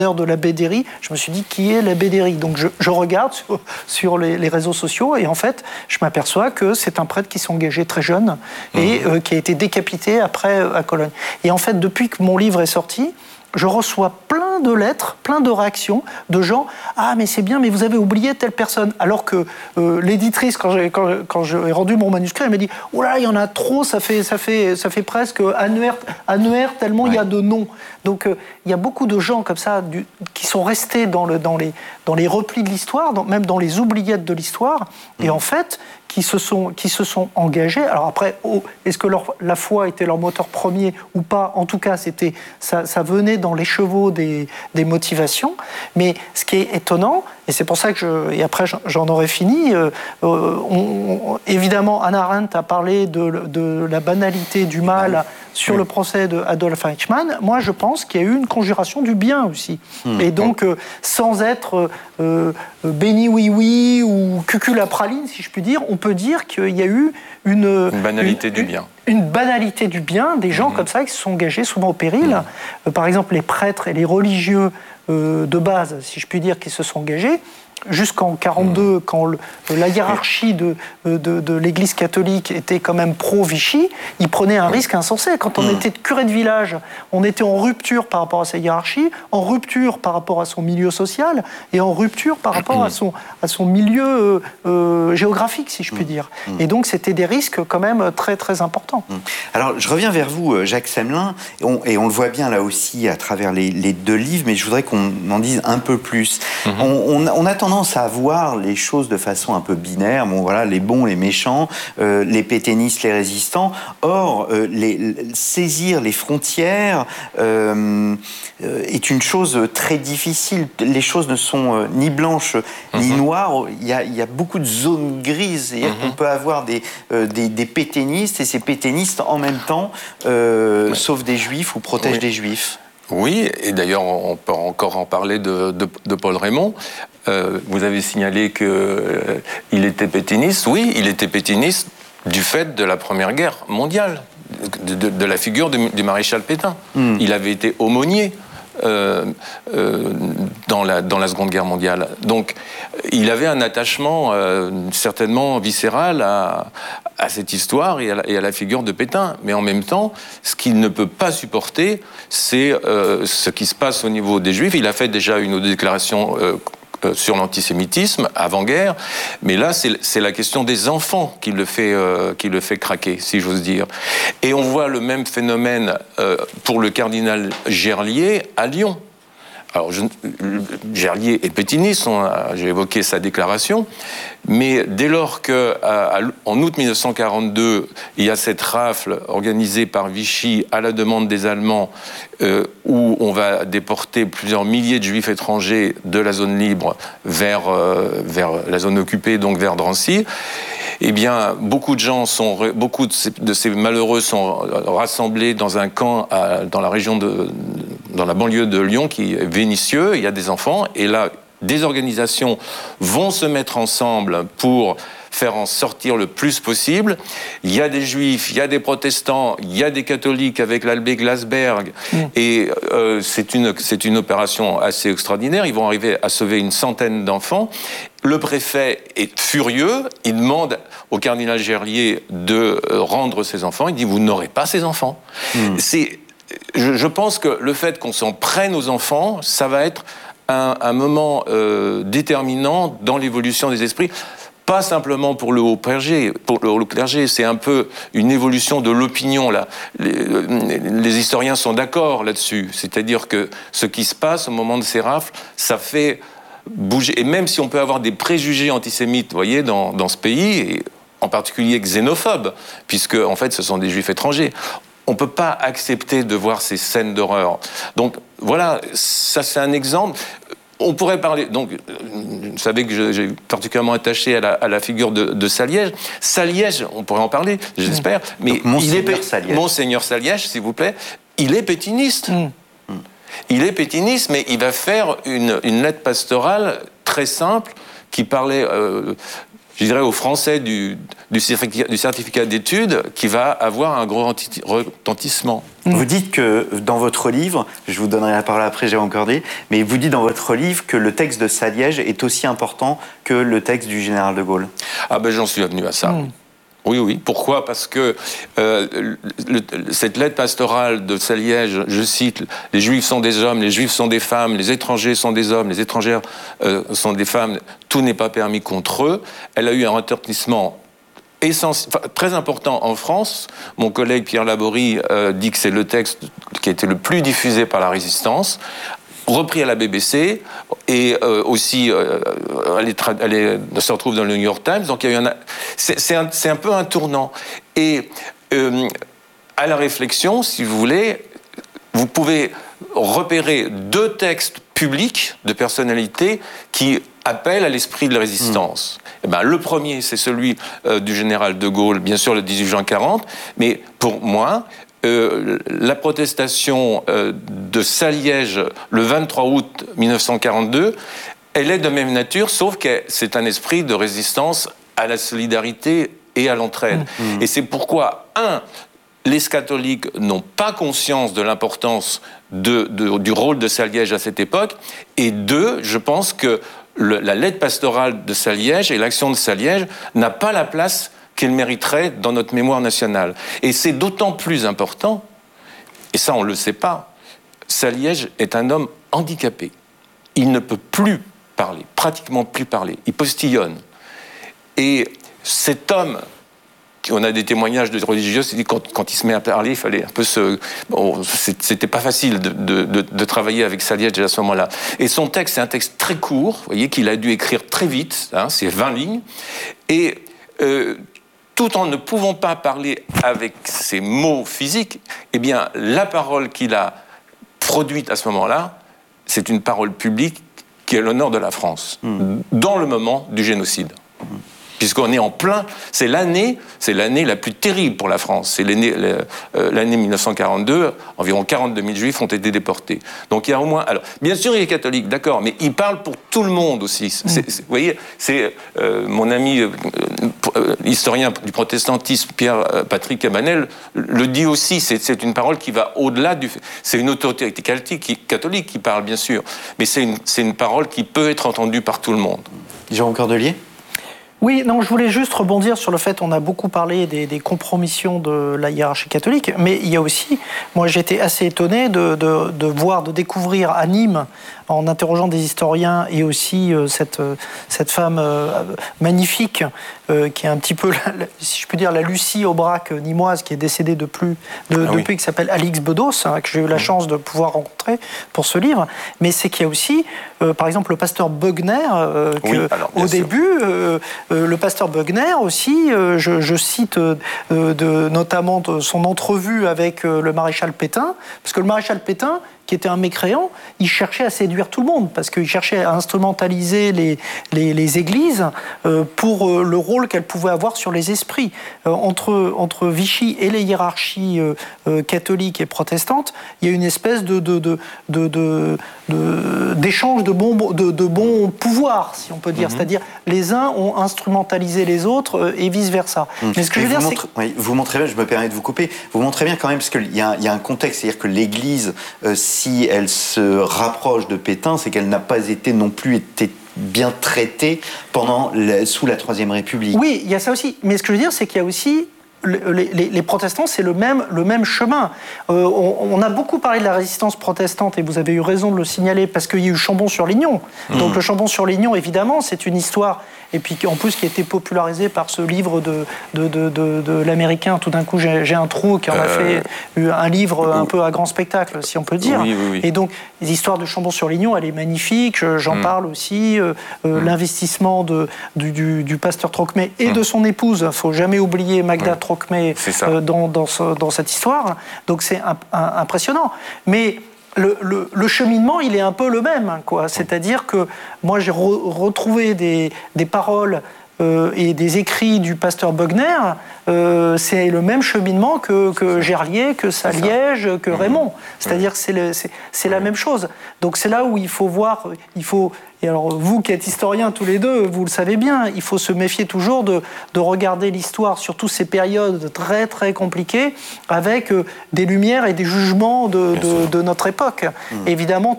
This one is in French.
de la Bédérie, je me suis dit qui est la Bédérie. Donc je regarde sur les réseaux sociaux et en fait je m'aperçois que c'est un prêtre qui s'est engagé très jeune et qui a été décapité après à Cologne. Et en fait depuis que mon livre est sorti, je reçois plein de lettres, plein de réactions de gens « Ah, mais c'est bien, mais vous avez oublié telle personne ». Alors que l'éditrice, quand j'ai rendu mon manuscrit, elle m'a dit « Oh là, il y en a trop, ça fait presque annuaire tellement il y a de noms ». Donc, il y a beaucoup de gens comme ça qui sont restés dans les replis de l'histoire, même dans les oubliettes de l'histoire, et en fait, qui se sont engagés. Alors après, est-ce que la foi était leur moteur premier ou pas? En tout cas, ça venait dans les chevaux des motivations. Mais ce qui est étonnant, et c'est pour ça que et après j'en aurais fini, évidemment, Hannah Arendt a parlé de la banalité du mal sur le procès de Adolf Eichmann. Moi, je pense qu'il y a eu une conjuration du bien aussi. Et donc, sans être béni oui ou cuculapraline, si je puis dire, on peut dire qu'il y a eu une banalité du bien. Une banalité du bien, des gens comme ça qui se sont engagés souvent au péril. Par exemple, les prêtres et les religieux de base, si je puis dire, qui se sont engagés, jusqu'en 1942, quand la hiérarchie de l'Église catholique était quand même pro-Vichy, ils prenaient un risque insensé. Quand on était curé de village, on était en rupture par rapport à sa hiérarchie, en rupture par rapport à son milieu social et en rupture par rapport à son milieu géographique, si je puis dire. Et donc, c'était des risques quand même très, très importants. Alors, je reviens vers vous, Jacques Semelin, et on le voit bien là aussi à travers les deux livres, mais je voudrais qu'on en dise un peu plus. On a tendance à voir les choses de façon un peu binaire, bon voilà, les bons, les méchants, les pétainistes, les résistants. Or, saisir les frontières est une chose très difficile. Les choses ne sont ni blanches ni noires. Il y a beaucoup de zones grises. C'est-à-dire qu'on peut avoir des pétainistes et ces pétainistes en même temps sauvent des juifs ou protègent des juifs. Oui, et d'ailleurs, on peut encore en parler de Paul Raymond. Vous avez signalé qu'il était pétainiste. Oui, il était pétainiste du fait de la Première Guerre mondiale, de la figure du maréchal Pétain. Il avait été aumônier dans la Seconde Guerre mondiale. Donc, il avait un attachement certainement viscéral à cette histoire et à la figure de Pétain. Mais en même temps, ce qu'il ne peut pas supporter, c'est ce qui se passe au niveau des Juifs. Il a fait déjà une déclaration sur l'antisémitisme avant-guerre, mais là c'est la question des enfants qui le fait craquer, si j'ose dire. Et on voit le même phénomène pour le cardinal Gerlier à Lyon. Alors, Gerlier est pétainiste, j'ai évoqué sa déclaration, mais dès lors qu'en août 1942, il y a cette rafle organisée par Vichy à la demande des Allemands, où on va déporter plusieurs milliers de Juifs étrangers de la zone libre vers la zone occupée, donc vers Drancy. Eh bien, beaucoup de ces malheureux sont rassemblés dans un camp dans la banlieue de Lyon, qui est Vénissieux. Il y a des enfants, et là, des organisations vont se mettre ensemble pour faire en sortir le plus possible. Il y a des juifs, il y a des protestants, il y a des catholiques avec l'Albe Glasberg, et c'est une opération assez extraordinaire. Ils vont arriver à sauver une centaine d'enfants. Le préfet est furieux, il demande au cardinal Gerlier de rendre ses enfants. Il dit « Vous n'aurez pas ces enfants ». Je pense que le fait qu'on s'en prenne aux enfants, ça va être un moment déterminant dans l'évolution des esprits. Pas simplement pour le haut clergé, c'est un peu une évolution de l'opinion là. Les historiens sont d'accord là-dessus, c'est-à-dire que ce qui se passe au moment de ces rafles, ça fait bouger. Et même si on peut avoir des préjugés antisémites, vous voyez, dans ce pays, et en particulier xénophobes, puisque en fait ce sont des juifs étrangers, on ne peut pas accepter de voir ces scènes d'horreur. Donc voilà, ça c'est un exemple. On pourrait parler, donc, vous savez que j'ai particulièrement attaché à la figure de Saliège. Saliège, on pourrait en parler, j'espère, mais Monseigneur Saliège, s'il vous plaît, il est pétainiste. Il est pétainiste, mais il va faire une lettre pastorale très simple qui parlait... je dirais, au Français du certificat d'études qui va avoir un gros retentissement. Vous dites que dans votre livre, je vous donnerai la parole après, Jérôme Cordier, mais vous dites dans votre livre que le texte de Saliège est aussi important que le texte du général de Gaulle. Ah ben j'en suis venu à ça. Oui. Pourquoi ? Parce que cette lettre pastorale de Saliège, je cite, « Les Juifs sont des hommes, les Juifs sont des femmes, les étrangers sont des hommes, les étrangères sont des femmes, tout n'est pas permis contre eux », elle a eu un retentissement très important en France. Mon collègue Pierre Laborie dit que c'est le texte qui a été le plus diffusé par la résistance, repris à la BBC, et aussi elle se retrouve dans le New York Times. Donc il y a eu c'est un peu un tournant. Et à la réflexion, si vous voulez, vous pouvez repérer 2 textes publics de personnalités qui appellent à l'esprit de la résistance. Eh ben, le premier, c'est celui du général de Gaulle, bien sûr le 18 juin 40, mais pour moi, la protestation de Saliège le 23 août 1942, elle est de même nature, sauf que c'est un esprit de résistance à la solidarité et à l'entraide. Et c'est pourquoi, les catholiques n'ont pas conscience de l'importance du rôle de Saliège à cette époque, et 2, je pense que la lettre pastorale de Saliège et l'action de Saliège n'a pas la place qu'elle mériterait dans notre mémoire nationale. Et c'est d'autant plus important, et ça on ne le sait pas, Saliège est un homme handicapé. Il ne peut plus parler, pratiquement plus parler. Il postillonne. Et cet homme, on a des témoignages de religieux, c'est dit quand il se met à parler, il fallait un peu c'était pas facile de travailler avec Saliège à ce moment-là. Et son texte, c'est un texte très court, vous voyez, qu'il a dû écrire très vite, c'est 20 lignes, et tout en ne pouvant pas parler avec ses mots physiques, eh bien, la parole qu'il a produite à ce moment-là, c'est une parole publique qui est l'honneur de la France, dans le moment du génocide. Puisqu'on est en plein, c'est l'année la plus terrible pour la France. C'est l'année 1942, environ 42 000 Juifs ont été déportés. Donc il y a au moins... Alors, bien sûr, il est catholique, d'accord, mais il parle pour tout le monde aussi. Vous voyez, c'est mon ami historien du protestantisme, Pierre-Patrick Cabanel, le dit aussi, c'est une parole qui va au-delà du... C'est une autorité catholique qui parle, bien sûr, mais c'est une parole qui peut être entendue par tout le monde. Jérôme Cordelier ? Oui, non, je voulais juste rebondir sur le fait qu'on a beaucoup parlé des compromissions de la hiérarchie catholique, mais il y a aussi, moi j'étais assez étonné de découvrir à Nîmes, en interrogeant des historiens et aussi cette femme magnifique qui est un petit peu, si je peux dire, la Lucie Aubrac nîmoise qui est décédée depuis, qui s'appelle Alix Bedos, que j'ai eu la chance de pouvoir rencontrer pour ce livre. Mais c'est qu'il y a aussi, par exemple, le pasteur Bugner, au début, le pasteur Bugner aussi, je cite notamment son entrevue avec le maréchal Pétain, parce que le maréchal Pétain, qui était un mécréant, il cherchait à séduire tout le monde, parce qu'il cherchait à instrumentaliser les églises pour le rôle qu'elles pouvaient avoir sur les esprits. Entre Vichy et les hiérarchies catholiques et protestantes, il y a une espèce d'échange de bons pouvoirs, si on peut dire. C'est-à-dire, les uns ont instrumentalisé les autres et vice-versa. Mais ce que je veux dire, c'est... vous montrez bien, je me permets de vous couper, vous montrez bien quand même, parce qu'il y a un contexte, c'est-à-dire que l'Église... si elle se rapproche de Pétain, c'est qu'elle n'a pas été non plus été bien traitée sous la Troisième République. Oui, il y a ça aussi. Mais ce que je veux dire, c'est qu'il y a aussi... Les protestants, c'est le même chemin. On a beaucoup parlé de la résistance protestante, et vous avez eu raison de le signaler, parce qu'il y a eu Chambon-sur-Lignon. Donc le Chambon-sur-Lignon, évidemment, c'est une histoire, et puis en plus qui a été popularisé par ce livre de l'Américain, tout d'un coup j'ai un trou, qui en a fait un livre un peu à grand spectacle, si on peut dire. Oui. Et donc, l'histoire de Chambon-sur-Lignon, elle est magnifique, j'en parle aussi, l'investissement du pasteur Trocmé et de son épouse, il ne faut jamais oublier Magda Trocmé dans cette histoire. Donc c'est impressionnant. Mais le cheminement, il est un peu le même, quoi. C'est-à-dire que moi, j'ai retrouvé des paroles et des écrits du pasteur Bogner, c'est le même cheminement que Gerlier, que Saliège, que Raymond. C'est-à-dire que c'est la même chose. Donc c'est là où il faut voir, et alors vous qui êtes historiens tous les deux, vous le savez bien, il faut se méfier toujours de regarder l'histoire sur toutes ces périodes très très compliquées avec des lumières et des jugements de notre époque. Évidemment,